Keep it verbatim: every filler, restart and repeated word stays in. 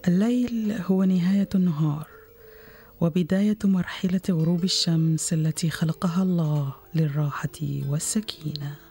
الليل هو نهاية النهار وبداية مرحلة غروب الشمس التي خلقها الله للراحة والسكينة.